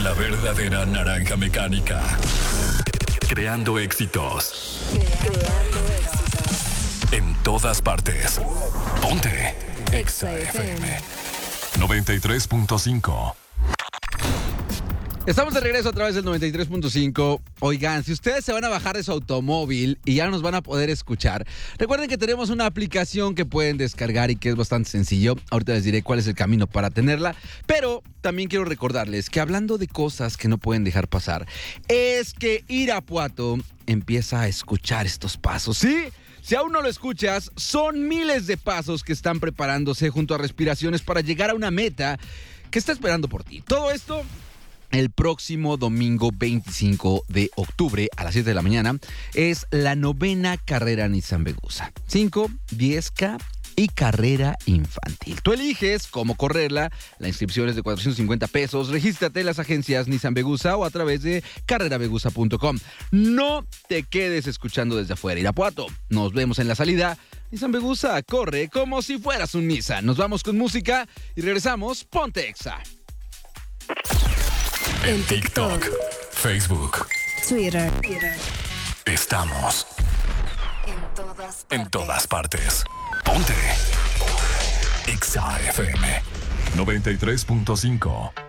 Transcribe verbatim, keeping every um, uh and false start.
La verdadera naranja mecánica. Creando éxitos. Creando éxitos. En todas partes. Ponte. Exa F M. noventa y tres punto cinco. Estamos de regreso a través del noventa y tres punto cinco. Oigan, si ustedes se van a bajar de su automóvil y ya nos van a poder escuchar, recuerden que tenemos una aplicación que pueden descargar y que es bastante sencillo. Ahorita les diré cuál es el camino para tenerla, pero también quiero recordarles que hablando de cosas que no pueden dejar pasar, es que Irapuato empieza a escuchar estos pasos, ¿sí? Si aún no lo escuchas, son miles de pasos que están preparándose junto a respiraciones para llegar a una meta que está esperando por ti. Todo esto el próximo domingo veinticinco de octubre a las siete de la mañana es la novena carrera Nissan Vegusa. cinco, diez K y carrera infantil. Tú eliges cómo correrla. La inscripción es de cuatrocientos cincuenta pesos. Regístrate en las agencias Nissan Vegusa o a través de carrera vegusa punto com. No te quedes escuchando desde afuera. Irapuato, nos vemos en la salida. Nissan Vegusa, corre como si fueras un Nissan. Nos vamos con música y regresamos. Ponte Exa. En TikTok, Facebook, Twitter. estamos En todas partes. en todas partes. Ponte Exa F M noventa y tres punto cinco.